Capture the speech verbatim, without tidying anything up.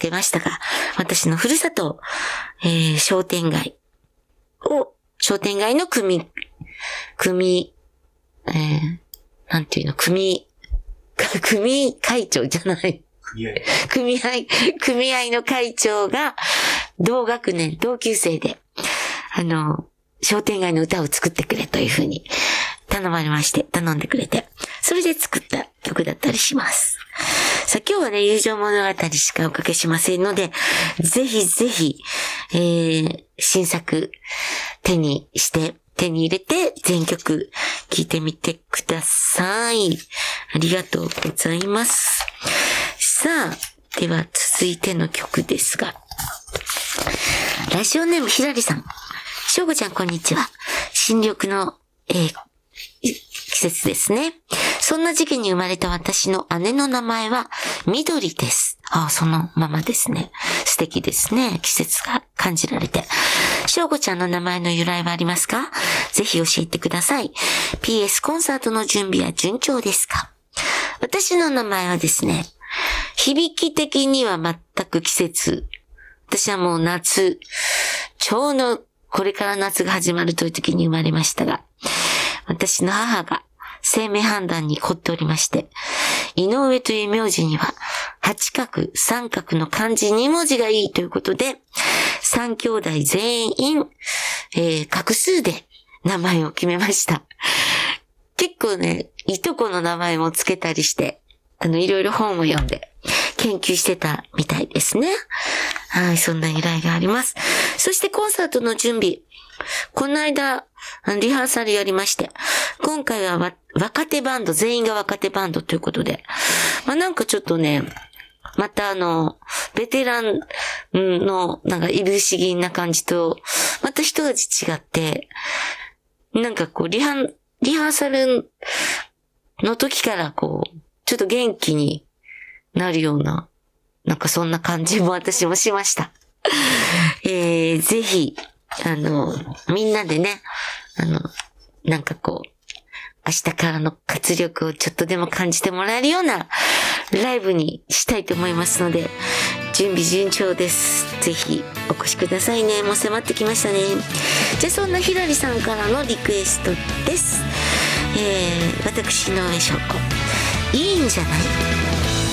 けましたが、私のふるさと、えー、商店街を、商店街の組、組、えー、なんていうの、組、組会長じゃない。組合。組合、組合の会長が、同学年、同級生で、あの、商店街の歌を作ってくれというふうに頼まれまして、頼んでくれて、それで作った曲だったりします。さあ今日はね、友情物語しかおかけしませんので、ぜひぜひ、えー、新作手にして、手に入れて全曲聴いてみてください。ありがとうございます。さあ、では続いての曲ですが、ラジオネームひらりさん。しょうごちゃんこんにちは。新緑の、えー、季節ですね。そんな時期に生まれた私の姉の名前は緑です。ああ、そのままですね。素敵ですね。季節が感じられて。しょうごちゃんの名前の由来はありますか？ぜひ教えてください。ピーエス コンサートの準備は順調ですか？私の名前はですね、響き的には全く季節。私はもう夏、ちょうどこれから夏が始まるという時に生まれましたが、私の母が生命判断に凝っておりまして、井上という名字には八画、三画の漢字に文字がいいということで、三兄弟全員、えー、画数で名前を決めました。結構ね、いとこの名前もつけたりして、あの、いろいろ本を読んで研究してたみたいですね。はい、そんな依頼があります。そしてコンサートの準備。この間、リハーサルやりまして、今回はわ若手バンド、全員が若手バンドということで、まあ、なんかちょっとね、またあの、ベテランのなんかいぶし銀な感じと、また一味違って、なんかこう、リハ、リハーサルの時からこう、ちょっと元気になるような、なんかそんな感じも私もしました。えー、ぜひ、あの、みんなでね、あの、なんかこう、明日からの活力をちょっとでも感じてもらえるようなライブにしたいと思いますので、準備順調です。ぜひお越しくださいね。もう迫ってきましたね。じゃあそんなひらりさんからのリクエストです。えー、私の上翔子、いいんじゃない？